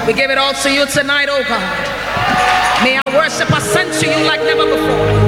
We give it all to you tonight, oh God. May our worship ascend to you like never before.